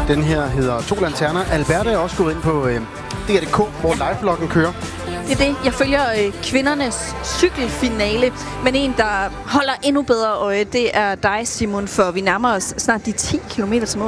Den her hedder To Lanterner. Alberte er også gået ind på DR.dk, hvor live-bloggen kører. Det er det. Jeg følger kvindernes cykelfinale, men en, der holder endnu bedre øje, det er dig, Simon, for vi nærmer os snart de 10 kilometer til mål.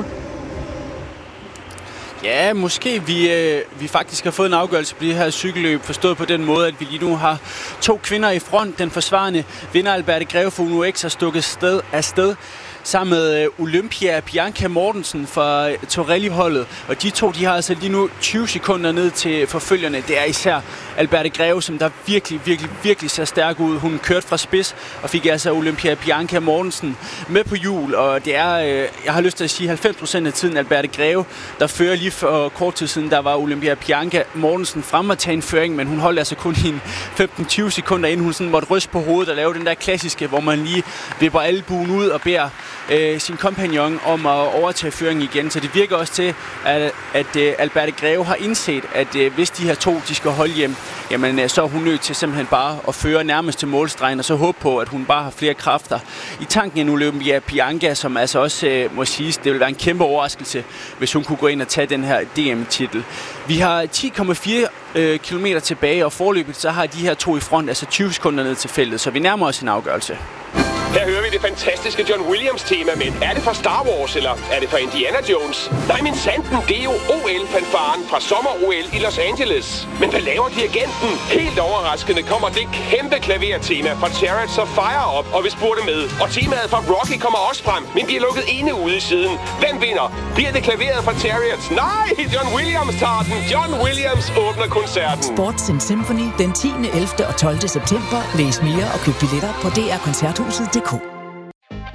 Ja, måske vi faktisk har fået en afgørelse på det her cykelløb, forstået på den måde, at vi lige nu har 2 kvinder i front. Den forsvarende vinder Alberte Greve for Uno X har stukket afsted sammen med Olympia Bianca Mortensen fra Torelli-holdet. Og de to, de har altså lige nu 20 sekunder ned til forfølgerne. Det er især Alberte Greve, som der virkelig ser stærk ud. Hun kørte fra spids og fik altså Olympia Bianca Mortensen med på hjul. Og det er, jeg har lyst til at sige, 90% af tiden Alberte Greve, der fører lige for kort tid siden. Der var Olympia Bianca Mortensen frem at tage en føring, men hun holdt altså kun i 15-20 sekunder, inden hun sådan måtte ryste på hovedet og lave den der klassiske, hvor man lige vipper albuen ud og beder sin kompagnon om at overtage føringen igen. Så det virker også til, at Alberte Greve har indset, at hvis de her to de skal holde hjem, jamen så er hun nødt til simpelthen bare at føre nærmest til målstregen, og så håbe på, at hun bare har flere kræfter i tanken end Olympia Bianca, som altså også må siges, det vil være en kæmpe overraskelse, hvis hun kunne gå ind og tage den her DM-titel. Vi har 10,4 kilometer tilbage, og forløbet så har de her to i front, altså 20 sekunder ned til feltet, så vi nærmer os en afgørelse. Her hører vi det fantastiske John Williams-tema, men er det fra Star Wars, eller er det fra Indiana Jones? Nej, men sanden, det er jo OL-fanfaren fra sommer-OL i Los Angeles. Men hvad laver dirigenten? Helt overraskende kommer det kæmpe klavertema fra Chariots of Fire op, og vi spurgte med. Og temaet fra Rocky kommer også frem, men bliver lukket inde ude i siden. Hvem vinder? Bliver det klaveret fra Chariots? Nej, John Williams tager den. John Williams åbner koncerten. Sports in Symphony den 10., 11. og 12. september. Læs mere og køb billetter på drkoncerthuset.dk.